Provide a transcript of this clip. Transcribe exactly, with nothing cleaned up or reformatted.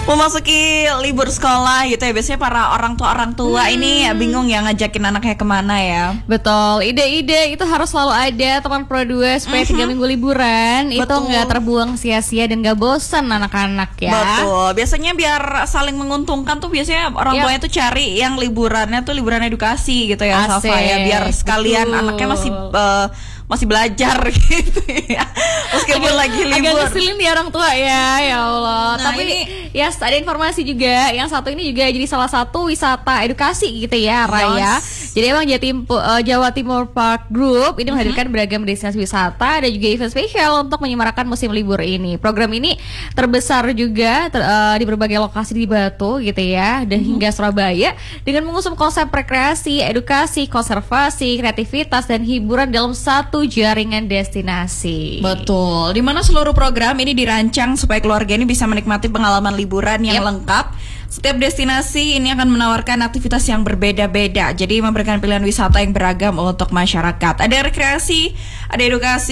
memasuki libur sekolah gitu ya, biasanya para orang tua orang tua hmm. ini ya bingung ya ngajakin anaknya kemana ya. Betul, ide-ide itu harus selalu ada teman Pro dua supaya tiga mm-hmm. minggu liburan Betul. Itu nggak terbuang sia-sia dan nggak bosan anak-anak ya. Betul, biasanya biar saling menguntungkan tuh biasanya orang yep. tuanya tuh cari yang liburannya tuh liburan edukasi gitu ya, Safa ya, biar sekalian Betul. Anaknya masih uh, masih belajar gitu ya, meskipun agak, lagi libur. Agak ngeselin ya orang tua ya, ya Allah. Nah, Tapi ini, ya ada informasi juga, yang satu ini juga jadi salah satu wisata edukasi gitu ya, Raya. Yes. Jadi emang Jatim, uh, Jawa Timur Park Group ini menghadirkan mm-hmm. beragam destinasi wisata dan juga event spesial untuk menyemarakan musim libur ini. Program ini terbesar juga ter, uh, di berbagai lokasi di Batu gitu ya, dan mm-hmm. hingga Surabaya dengan mengusung konsep rekreasi, edukasi, konservasi, kreativitas dan hiburan dalam satu jaringan destinasi. Betul, di mana seluruh program ini dirancang supaya keluarga ini bisa menikmati pengalaman liburan yang yep. lengkap. Setiap destinasi ini akan menawarkan aktivitas yang berbeda-beda, jadi memberikan pilihan wisata yang beragam untuk masyarakat. Ada rekreasi, ada edukasi,